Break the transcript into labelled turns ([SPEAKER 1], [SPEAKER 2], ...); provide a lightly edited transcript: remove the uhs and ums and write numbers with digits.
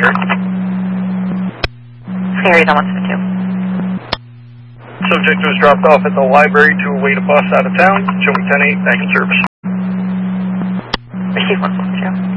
[SPEAKER 1] Sierra.
[SPEAKER 2] Sierra on 172.
[SPEAKER 1] Subject was dropped off at the library to await a bus out of town. Show me 10-8, back in service.
[SPEAKER 2] Receive 172.